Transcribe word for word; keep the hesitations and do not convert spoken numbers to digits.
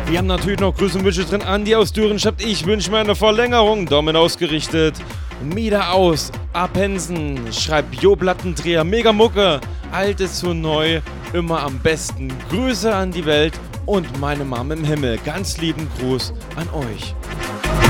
Wir haben natürlich noch Grüße und Wünsche drin. Andi aus Düren schreibt, ich wünsche mir eine Verlängerung. Daumen ausgerichtet. Mieder aus Apensen schreibt, Jo Plattendreher, mega Mucke. Altes zu neu, immer am besten. Grüße an die Welt und meine Mom im Himmel. Ganz lieben Gruß an euch.